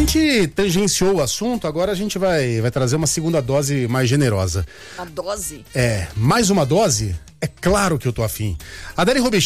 gente tangenciou o assunto, agora a gente vai trazer uma segunda dose mais generosa. Uma dose? Mais uma dose? É claro que eu tô afim. A Dani Robestin